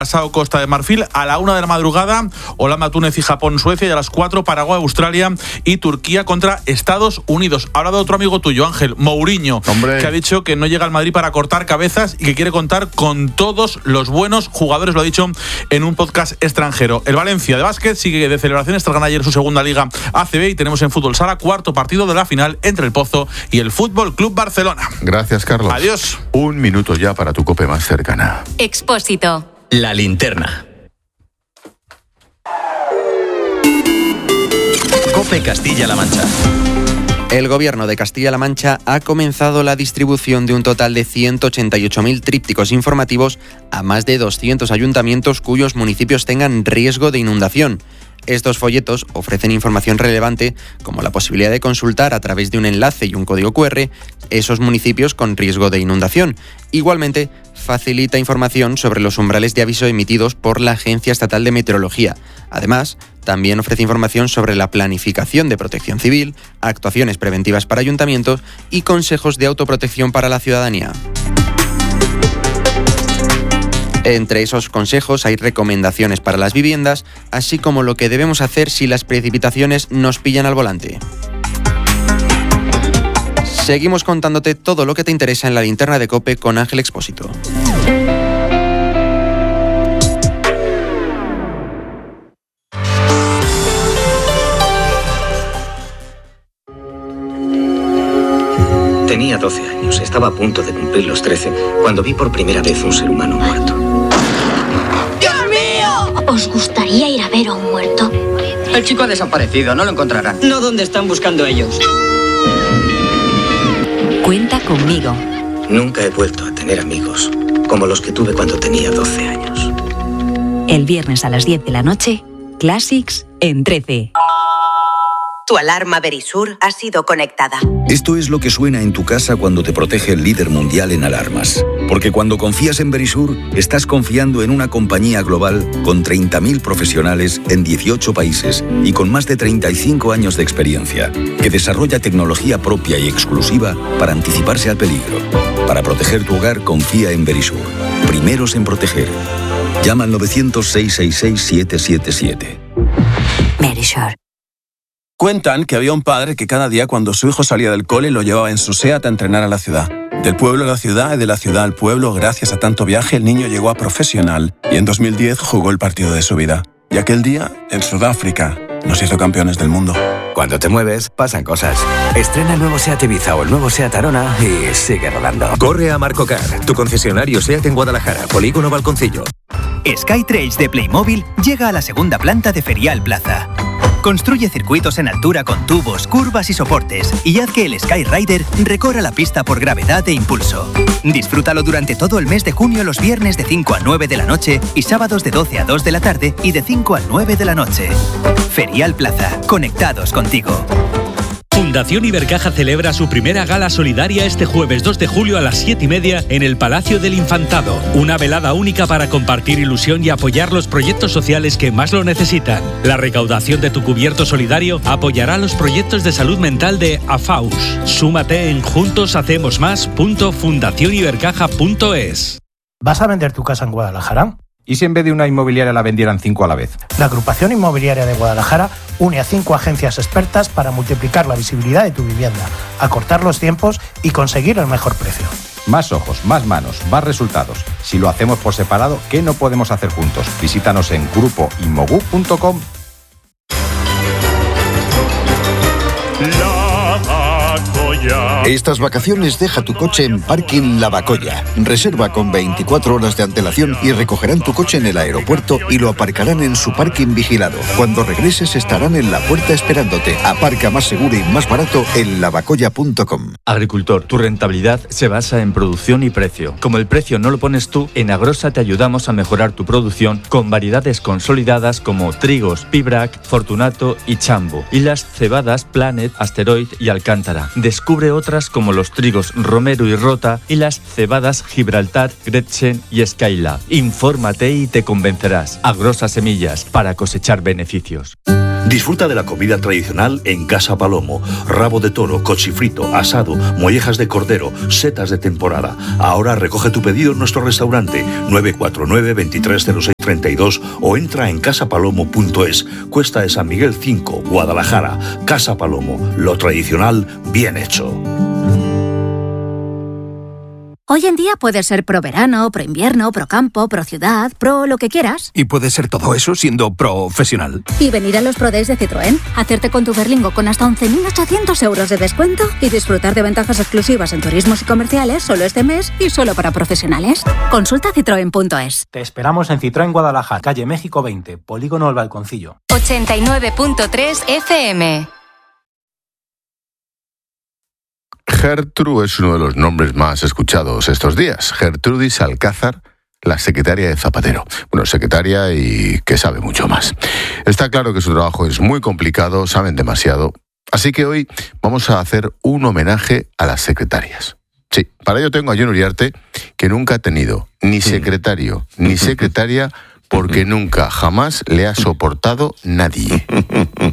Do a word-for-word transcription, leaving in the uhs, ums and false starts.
Curazao, Costa de Marfil. A la una de la madrugada, Holanda, Túnez y Japón, Suecia. Y a las cuatro, Paraguay, Australia y Turquía contra Estados Unidos. Ha hablado otro amigo tuyo, Ángel, Mourinho, Hombre. que ha dicho que no llega al Madrid para cortar cabezas y que quiere contar con todos los buenos jugadores, lo ha dicho en un podcast extranjero. El Valencia de básquet sigue de celebraciones tras ganar ayer su segunda liga A C B y tenemos en Fútbol Sala cuarto partido de la final entre el Pozo y el Fútbol Club Barcelona. Gracias, Carlos. Adiós. Un minuto ya para tu COPE más cercana. Expósito. La linterna. COPE Castilla-La Mancha. El Gobierno de Castilla-La Mancha ha comenzado la distribución de un total de ciento ochenta y ocho mil trípticos informativos a más de doscientos ayuntamientos cuyos municipios tengan riesgo de inundación. Estos folletos ofrecen información relevante, como la posibilidad de consultar a través de un enlace y un código cu erre esos municipios con riesgo de inundación. Igualmente, facilita información sobre los umbrales de aviso emitidos por la Agencia Estatal de Meteorología. Además, también ofrece información sobre la planificación de protección civil, actuaciones preventivas para ayuntamientos y consejos de autoprotección para la ciudadanía. Entre esos consejos hay recomendaciones para las viviendas, así como lo que debemos hacer si las precipitaciones nos pillan al volante. Seguimos contándote todo lo que te interesa en la linterna de COPE con Ángel Expósito. Tenía doce años, estaba a punto de cumplir los trece, cuando vi por primera vez un ser humano muerto. ¡Dios mío! ¿Os gustaría ir a ver a un muerto? El chico ha desaparecido, no lo encontrarán. No donde están buscando ellos. Cuenta conmigo. Nunca he vuelto a tener amigos como los que tuve cuando tenía doce años. El viernes a las diez de la noche, Classics en trece. Tu alarma Verisur ha sido conectada. Esto es lo que suena en tu casa cuando te protege el líder mundial en alarmas. Porque cuando confías en Verisur, estás confiando en una compañía global con treinta mil profesionales en dieciocho países y con más de treinta y cinco años de experiencia, que desarrolla tecnología propia y exclusiva para anticiparse al peligro. Para proteger tu hogar, confía en Verisur. Primeros en proteger. Llama al nueve cero cero, seis seis seis, siete siete siete. Verisur. Cuentan que había un padre que cada día cuando su hijo salía del cole lo llevaba en su SEAT a entrenar a la ciudad. Del pueblo a la ciudad y de la ciudad al pueblo, gracias a tanto viaje, el niño llegó a profesional y en dos mil diez jugó el partido de su vida. Y aquel día, en Sudáfrica, nos hizo campeones del mundo. Cuando te mueves, pasan cosas. Estrena el nuevo SEAT Ibiza o el nuevo SEAT Arona y sigue rodando. Corre a Marcocar, tu concesionario SEAT en Guadalajara, Polígono Balconcillo. Skytrails de Playmobil llega a la segunda planta de Ferial Plaza. Construye circuitos en altura con tubos, curvas y soportes y haz que el Skyrider recorra la pista por gravedad e impulso. Disfrútalo durante todo el mes de junio los viernes de cinco a nueve de la noche y sábados de doce a dos de la tarde y de cinco a nueve de la noche. Ferial Plaza, conectados contigo. Fundación Ibercaja celebra su primera gala solidaria este jueves dos de julio a las siete y media en el Palacio del Infantado. Una velada única para compartir ilusión y apoyar los proyectos sociales que más lo necesitan. La recaudación de tu cubierto solidario apoyará los proyectos de salud mental de AFAUS. Súmate en juntos hacemos más punto fundación ibercaja punto es. ¿Vas a vender tu casa en Guadalajara? ¿Y si en vez de una inmobiliaria la vendieran cinco a la vez? La Agrupación Inmobiliaria de Guadalajara une a cinco agencias expertas para multiplicar la visibilidad de tu vivienda, acortar los tiempos y conseguir el mejor precio. Más ojos, más manos, más resultados. Si lo hacemos por separado, ¿qué no podemos hacer juntos? Visítanos en grupo inmogu punto com. Estas vacaciones deja tu coche en Parking La Bacoya. Reserva con veinticuatro horas de antelación y recogerán tu coche en el aeropuerto y lo aparcarán en su parking vigilado. Cuando regreses estarán en la puerta esperándote. Aparca más seguro y más barato en lavacoya punto com. Agricultor, tu rentabilidad se basa en producción y precio. Como el precio no lo pones tú, en Agrosa te ayudamos a mejorar tu producción con variedades consolidadas como trigos, Pibrac, Fortunato y Chambo. Y las cebadas Planet, Asteroid y Alcántara. Descubre otras como los trigos Romero y Rota y las cebadas Gibraltar, Gretchen y Skylab. Infórmate y te convencerás. Agrosa Semillas, para cosechar beneficios. Disfruta de la comida tradicional en Casa Palomo. Rabo de toro, cochifrito, asado, mollejas de cordero, setas de temporada. Ahora recoge tu pedido en nuestro restaurante nueve cuatro nueve, veintitrés cero seis treinta y dos o entra en casapalomo punto es. Cuesta de San Miguel cinco, Guadalajara. Casa Palomo, lo tradicional bien hecho. Hoy en día puedes ser pro verano, pro invierno, pro campo, pro ciudad, pro lo que quieras. Y puedes ser todo eso siendo profesional. Y venir a los Pro Days de Citroën, hacerte con tu Berlingo con hasta once mil ochocientos euros de descuento y disfrutar de ventajas exclusivas en turismos y comerciales solo este mes y solo para profesionales. Consulta citroen punto es. Te esperamos en Citroën Guadalajara, calle México veinte, Polígono El Balconcillo. ochenta y nueve punto tres F M. Gertrude es uno de los nombres más escuchados estos días. Gertrudis Alcázar, la secretaria de Zapatero. Bueno, secretaria y que sabe mucho más. Está claro que su trabajo es muy complicado, saben demasiado. Así que hoy vamos a hacer un homenaje a las secretarias. Sí, para ello tengo a Jon Uriarte, que nunca ha tenido ni secretario ni secretaria porque nunca, jamás le ha soportado nadie.